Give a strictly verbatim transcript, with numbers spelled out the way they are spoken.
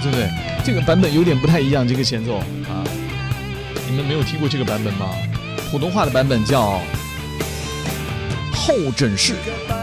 对不对？这个版本有点不太一样，这个前奏啊，你们没有听过这个版本吗？普通话的版本叫候诊室。